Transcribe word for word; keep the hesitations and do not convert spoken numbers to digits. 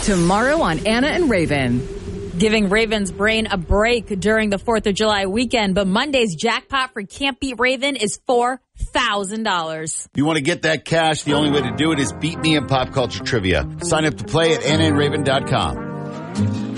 Tomorrow on Anna and Raven. Giving Raven's brain a break during the fourth of July weekend, but Monday's jackpot for Can't Beat Raven is four thousand dollars. You want to get that cash? The only way to do it is beat me in pop culture trivia. Sign up to play at anna and raven dot com.